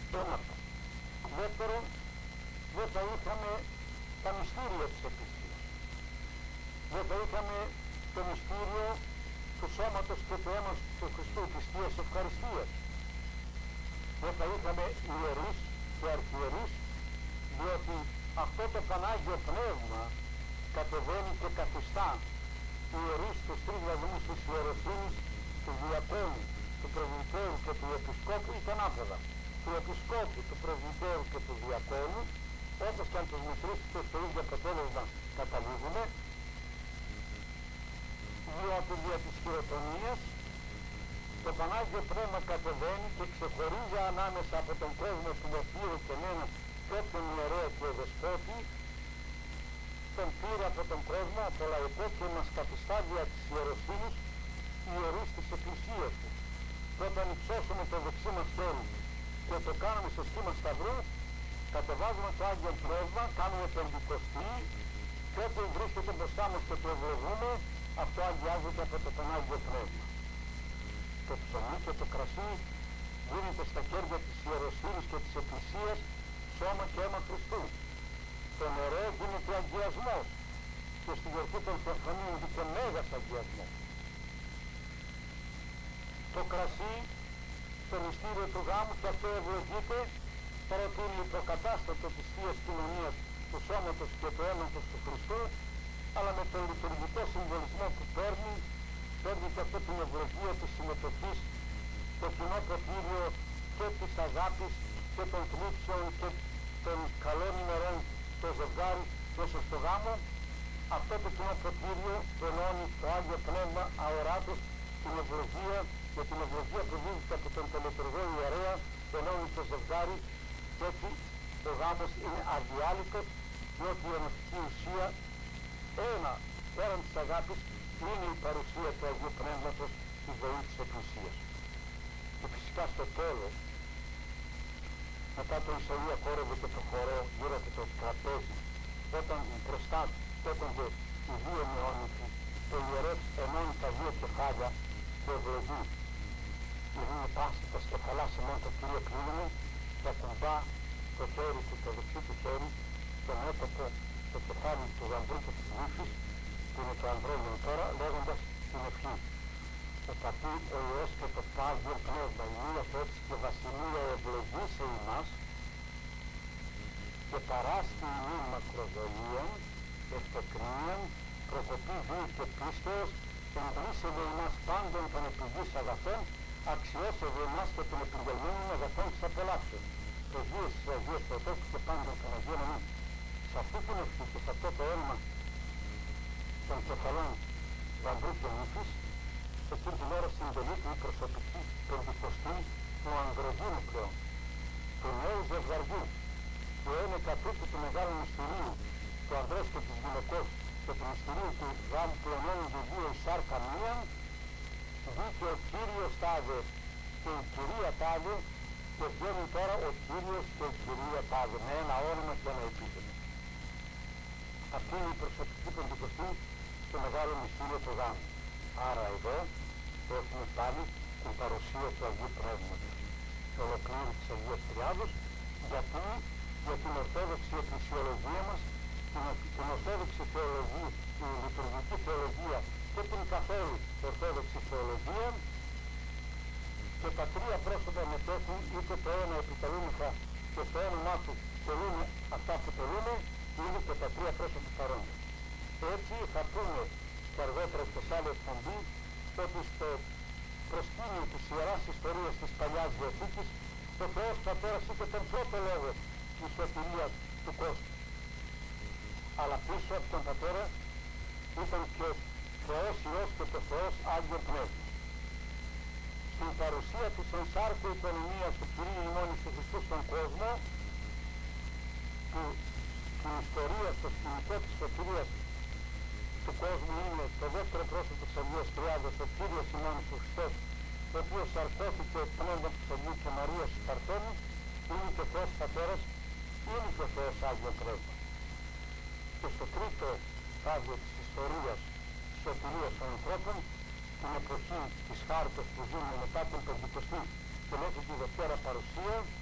Ένα αυτό. Δεύτερον, δεν θα είχαμε τα μυστήρια της Εκκλησίας. Δεν θα είχαμε το μυστήριο του σώματος και του αίματος του Χριστού, της Θείας Ευχαριστίας. Δεν θα είχαμε ιερείς και αρχιερείς, διότι αυτό το Πανάγιο Πνεύμα κατεβαίνει και καθιστά ιερείς τους τρεις βαθμούς της ιεροσύνης, του διακόνου, του πρεσβυτέρου και του επισκόπου ή τον άποδα, του επισκόπου, του πρεσβυτέρου και του διακόνου, όπως και αν τους μετρήσετε στο ίδιο αποτέλεσμα καταλήγουμε, διότι δια της χειροτονίας το Πανάγιο Πνεύμα κατεβαίνει και ξεχωρίζει ανάμεσα από τον κόσμο του Μεσσίου και μένα και όποιον ιερέα και δεσπότη, τον πήρε από τον κόσμο, από το λαϊκό, και μας καθιστά δια της ιεροσύνης ιερείς της Εκκλησίας του. Και όταν υψώσουμε το δεξί μας χέρι και το κάνουμε στο σχήμα σταυρού, κατεβάζουμε το Άγιο Πνεύμα, κάνουμε πεντηκοστή, και ό,τι βρίσκεται μπροστά μας και το ευλογούμε, αυτό αγιάζεται από το Πανάγιο Πνεύμα. Το ψωμί και το κρασί δίνεται στα χέρια της ιεροσύνης και της Εκκλησίας σώμα και αίμα Χριστού. Το νερό γίνεται αγιασμός και στη γιορτή των Θεοφανίων δίκαι μέγας αγιασμός. Το κρασί, το μυστήριο του γάμου, και αυτό ευλογείται παρότι είναι υποκατάστατο της Θείας Κοινωνίας του σώματος και του αίματος του Χριστού, αλλά με τον λειτουργικό συμβολισμό που παίρνει και αυτό την ευλογία της συμμετοχής στο κοινό ποτήριο και της αγάπης και των θλίψεων και των καλών ημερών στο ζευγάρι μέσα στο γάμο. Αυτό το κοινό ποτήριο ενώνει το Άγιο Πνεύμα αοράτος την ευλογία, και την ευλογία που δίνεται από τον τελετουργό ιερέα ενώνει το ζευγάρι, και έτσι ο γάμος είναι αδιάλειτος, διότι η ενωτική ουσία πέραν της αγάπης είναι η παρουσία του Αγίου Πνεύματος στη ζωή της Εκκλησίας. Και φυσικά στο τέλος, μετά το Ισαΐα χόρευε και το χορό γύρω από το τραπέζι, όταν μπροστά στέκονται οι δύο νεόνυφοι, ο ιερεύς ενώνει τα δύο κεφάλια και ευλογεί. Είναι πάση τα σκεφαλά σε μόνο το Κύριο κλείνουμε και ακουμπά το χέρι του, το δεξί του χέρι, στο μέτωπο, το κεφάλι του γαμπρού και της νύφης, που είναι το ανδρώνιο τώρα, λέγοντας την ευχή. Επατεί ο Υιός και το Άγιο Πνεύμα, η μία έτσι και βασιλεία ευλογήσε ημάς και παράστη ημίν μακροδοίαν, ευτεκνίαν, προκοπή βίου και πίστεως, εμπλήσευε ημάς πάντων των επιγείς αγαθών, αξιώσευε ημάς και των επιγελμένων αγαθών της απολαύσεως. Πρεσβείες της Αγίας Πρωτόκου και πάντων των Αγίων Αμήν. Σε αυτή την ευχή και σε αυτό το όνομα των κεφαλών γαμπρού και νύφης, εκείνη την ώρα συντελείται η προσωπική πεντηκοστή του ανδρογίνου πλέον, του νέου ζευγαριού, που είναι κατοίκη του μεγάλου μυστηρίου του ανδρός και της γυναικός και του μυστηρίου του γάμου που ενώνονται δύο η σάρκα μία, βγήκε ο Κύριος τάδε και η Κυρία τάδε, και βγαίνει τώρα ο Κύριος και η Κυρία τάδε, με ένα όνομα και ένα επίθετο. Αυτή είναι η προσωπική πεντηκοστή στο μεγάλο μυστήριο του γάμου. Άρα εδώ έχουμε πάλι την παρουσία του Αγίου Πνεύματος, το ολοκλήρου της Αγίας Τριάδος, γιατί για την ορθόδοξη εκκλησιολογία μας, την ορθόδοξη θεολογία, την λειτουργική θεολογία και την καθόλου ορθόδοξη θεολογία, και τα τρία πρόσωπα μετέχουν, είτε το ένα επιτελούμεθα και στο όνομά του τελούμε αυτά που τελούμε, είναι και τα τρία πρόσωπα παρόντα. Έτσι θα πούμε και αργότερα και σε άλλη εκπομπή ότι στο προσκήνιο της Ιεράς Ιστορίας της Παλιάς Διαθήκης ο Θεός Πατέρας είχε τον πρώτο λόγο της σωτηρίας του κόσμου. Αλλά πίσω από τον Πατέρα ήταν και ο Θεός Υιός και το Θεός Άγιο Πνεύμα. Στην παρουσία της ενσάρκου οικονομίας του Κυρίου ημών Ιησού Χριστού στον κόσμο, στην ιστορία, στο σκηνικό της σωτηρίας του κόσμου, είναι το δεύτερο πρόσωπο της Αγίας Τριάδος, ο Κύριος ημών Ιησούς Χριστός, ο οποίος σαρκώθηκε πνεύμα της Αγίου και Μαρίας της Παρθένου, είναι και ο Θεός Πατέρας, είναι και ο Θεός Άγιο Πνεύμα. Και στο τρίτο στάδιο της ιστορίας της σωτηρίας των ανθρώπων, την εποχή της χάρτος που ζούμε μετά την Πεντηκοστή και μέχρι τη Δευτέρα Παρουσία,